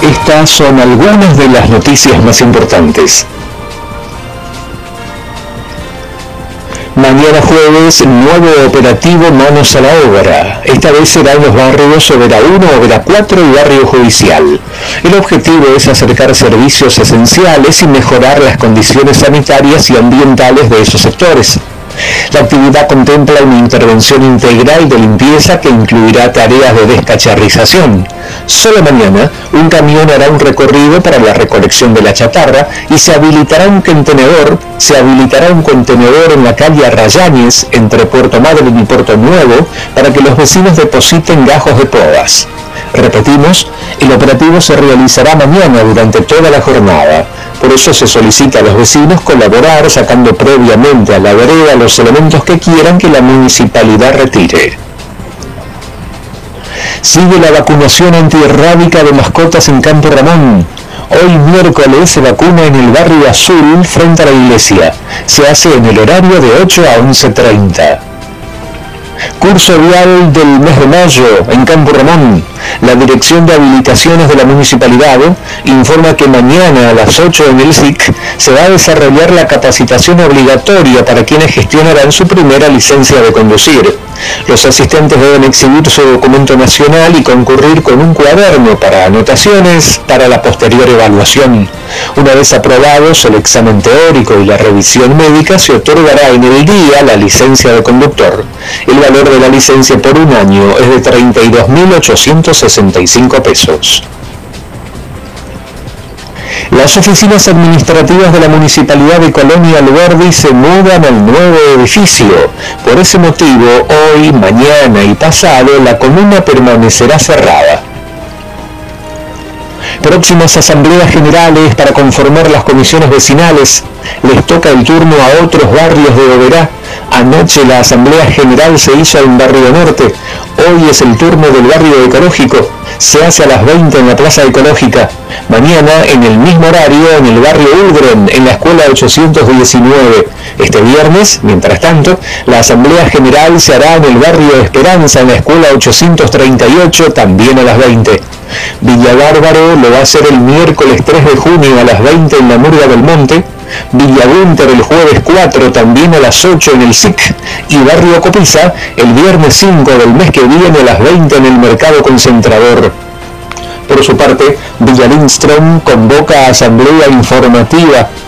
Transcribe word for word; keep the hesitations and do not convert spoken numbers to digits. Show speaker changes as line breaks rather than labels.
Estas son algunas de las noticias más importantes. Mañana jueves, nuevo operativo Manos a la Obra. Esta vez será en los barrios Overa uno, Overa cuatro y Barrio Judicial. El objetivo es acercar servicios esenciales y mejorar las condiciones sanitarias y ambientales de esos sectores. La actividad contempla una intervención integral de limpieza que incluirá tareas de descacharrización. Solo mañana, un camión hará un recorrido para la recolección de la chatarra y se habilitará un contenedor, se habilitará un contenedor en la calle Arrayanes, entre Puerto Madryn y Puerto Nuevo, para que los vecinos depositen gajos de podas. Repetimos, el operativo se realizará mañana durante toda la jornada. Por eso se solicita a los vecinos colaborar sacando previamente a la vereda los elementos que quieran que la municipalidad retire. Sigue la vacunación antirrábica de mascotas en Campo Ramón. Hoy miércoles se vacuna en el barrio Azul frente a la iglesia. Se hace en el horario de ocho a once treinta. Curso vial del mes de mayo en Campo Ramón. La Dirección de Habilitaciones de la Municipalidad informa que mañana a las ocho en el S I C se va a desarrollar la capacitación obligatoria para quienes gestionarán su primera licencia de conducir. Los asistentes deben exhibir su documento nacional y concurrir con un cuaderno para anotaciones para la posterior evaluación. Una vez aprobados el examen teórico y la revisión médica, se otorgará en el día la licencia de conductor. El valor de la licencia por un año es de treinta y dos mil ochocientos sesenta y cinco pesos. Las oficinas administrativas de la Municipalidad de Colonia Alberdi se mudan al nuevo edificio. Por ese motivo, hoy, mañana y pasado, la comuna permanecerá cerrada. Próximas asambleas generales para conformar las comisiones vecinales. Les toca el turno a otros barrios de Oberá. Anoche la asamblea general se hizo en Barrio Norte. Hoy es el turno del barrio ecológico. Se hace a las veinte en la Plaza Ecológica. Mañana, en el mismo horario, en el barrio Ulgren, en la Escuela ochocientos diecinueve. Este viernes, mientras tanto, la Asamblea General se hará en el barrio Esperanza, en la Escuela ochocientos treinta y ocho, también a las veinte. Villa Bárbaro lo va a hacer el miércoles tres de junio a las veinte en la Murga del Monte. Villa Gunter el jueves cuatro, también a las ocho en el S I C. Y Barrio Copiza el viernes cinco del mes que viene a las veinte en el Mercado Concentrador. Por su parte, Villa Lindström convoca a asamblea informativa